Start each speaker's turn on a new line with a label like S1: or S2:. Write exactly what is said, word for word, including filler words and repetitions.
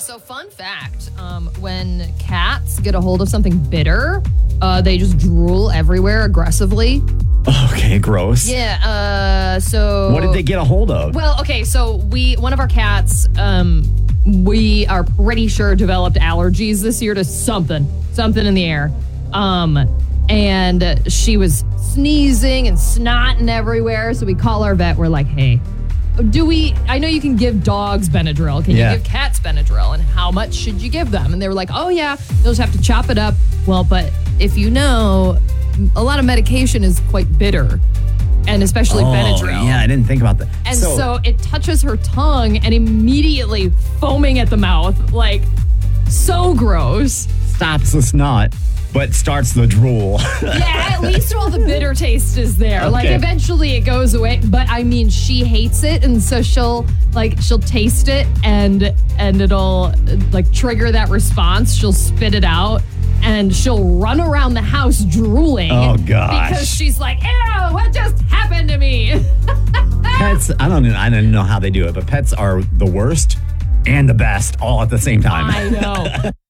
S1: So fun fact, um, when cats get a hold of something bitter, uh, they just drool everywhere aggressively.
S2: Okay, gross.
S1: Yeah, uh, so...
S2: What did they get a hold of?
S1: Well, okay, so we, one of our cats, um, we are pretty sure developed allergies this year to something, something in the air. Um, and she was sneezing and snotting everywhere, so we call our vet, we're like, hey, do we, I know you can give dogs Benadryl. Can
S2: Yeah.
S1: you give cats Benadryl? And how much should you give them? And they were like, oh yeah, you'll just have to chop it up. Well, but if you know, a lot of medication is quite bitter. And especially
S2: oh,
S1: Benadryl.
S2: Yeah, I didn't think about that.
S1: And so, so it touches her tongue and immediately foaming at the mouth. Like, so gross.
S2: Stops the snot, but starts the drool.
S1: Yeah, at least all the bitter taste is there.
S2: Okay.
S1: Like, eventually it goes away. But I mean, she hates it, and so she'll like she'll taste it, and and it'll like trigger that response. She'll spit it out, and she'll run around the house drooling.
S2: Oh gosh!
S1: Because she's like, ew, what just happened to me?
S2: Pets, I don't know. I don't know how they do it, but pets are the worst and the best all at the same time.
S1: I know.